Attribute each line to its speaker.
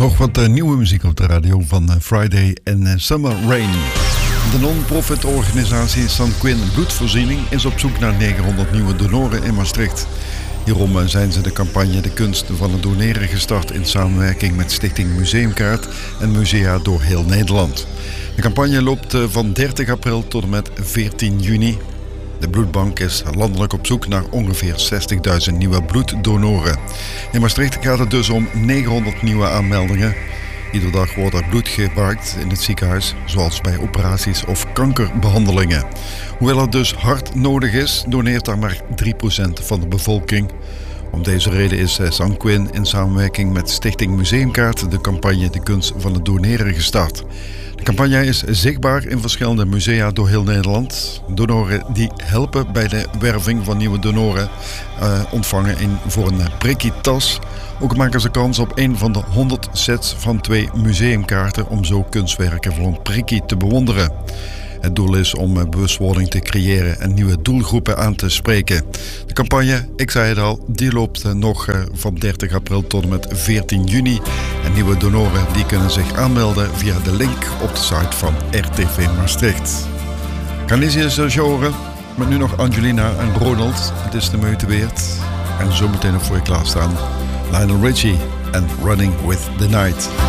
Speaker 1: Nog wat nieuwe muziek op de radio van Friday en Summer Rain. De non-profit organisatie Sanquin Bloedvoorziening is op zoek naar 900 nieuwe donoren in Maastricht. Hierom zijn ze de campagne De Kunst van het Doneren gestart in samenwerking met Stichting Museumkaart en musea door heel Nederland. De campagne loopt van 30 april tot en met 14 juni. De bloedbank is landelijk op zoek naar ongeveer 60.000 nieuwe bloeddonoren. In Maastricht gaat het dus om 900 nieuwe aanmeldingen. Iedere dag wordt er bloed gebruikt in het ziekenhuis, zoals bij operaties of kankerbehandelingen. Hoewel het dus hard nodig is, doneert daar maar 3% van de bevolking. Om deze reden is Sanquin in samenwerking met Stichting Museumkaart de campagne De Kunst van het Doneren gestart. De campagne is zichtbaar in verschillende musea door heel Nederland. Donoren die helpen bij de werving van nieuwe donoren ontvangen voor een prikkie-tas. Ook maken ze kans op een van de 100 sets van 2 museumkaarten om zo kunstwerken voor een prikkie te bewonderen. Het doel is om bewustwording te creëren en nieuwe doelgroepen aan te spreken. De campagne, ik zei het al, die loopt nog van 30 april tot en met 14 juni. En nieuwe donoren die kunnen zich aanmelden via de link op de site van RTV Maastricht. Canisius Joren, met nu nog Angelina en Ronald. Het is de moeite waard. En zo meteen nog voor je klaarstaan Lionel Richie en Running with the Night.